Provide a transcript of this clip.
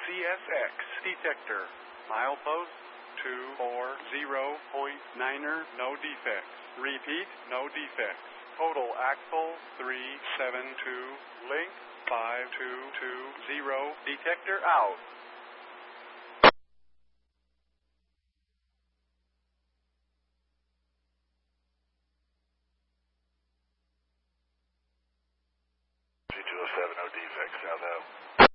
CSX detector. Milepost 240.9er, no defects. Repeat, no defects. Total axle 372. Link 5220. Detector out. G207, no defects, South Ave.